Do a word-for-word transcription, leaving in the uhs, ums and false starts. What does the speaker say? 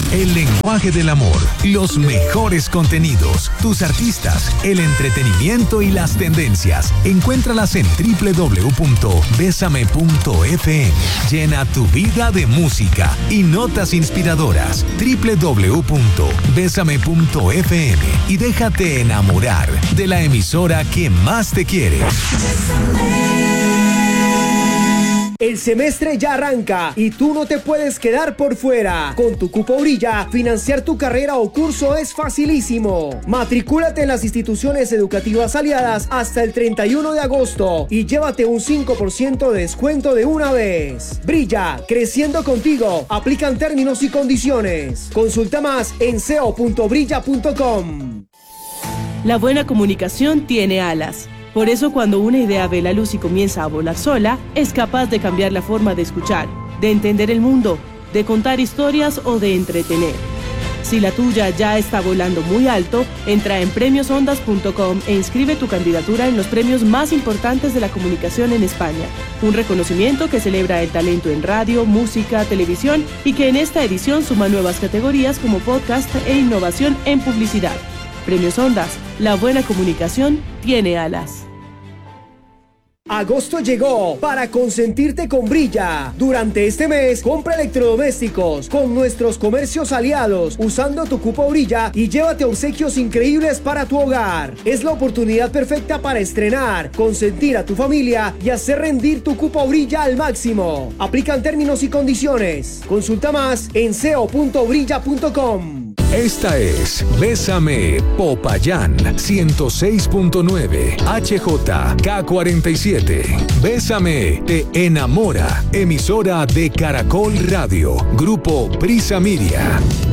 El lenguaje del amor, los mejores contenidos, tus artistas, el entretenimiento y las tendencias. Encuéntralas en doble u doble u doble u punto besame punto efe eme. Llena tu vida de música y notas inspiradoras. doble u doble u doble u punto besame punto efe eme y déjate enamorar de la emisora que más te quiere. El semestre ya arranca y tú no te puedes quedar por fuera. Con tu Cupo Brilla, financiar tu carrera o curso es facilísimo. Matricúlate en las instituciones educativas aliadas hasta el treinta y uno de agosto y llévate un cinco por ciento de descuento de una vez. Brilla, creciendo contigo. Aplican términos y condiciones. Consulta más en seo punto brilla punto com. La buena comunicación tiene alas. Por eso, cuando una idea ve la luz y comienza a volar sola, es capaz de cambiar la forma de escuchar, de entender el mundo, de contar historias o de entretener. Si la tuya ya está volando muy alto, entra en premios ondas punto com e inscribe tu candidatura en los premios más importantes de la comunicación en España. Un reconocimiento que celebra el talento en radio, música, televisión y que en esta edición suma nuevas categorías como podcast e innovación en publicidad. Premios Ondas, la buena comunicación tiene alas. Agosto llegó para consentirte con Brilla. Durante este mes, compra electrodomésticos con nuestros comercios aliados usando tu Cupo Brilla y llévate obsequios increíbles para tu hogar. Es la oportunidad perfecta para estrenar, consentir a tu familia y hacer rendir tu Cupo Brilla al máximo. Aplican términos y condiciones. Consulta más en seo punto brilla punto com. Esta es Bésame Popayán ciento seis punto nueve H J K cuarenta y siete. Bésame te enamora. Emisora de Caracol Radio. Grupo Prisa Media.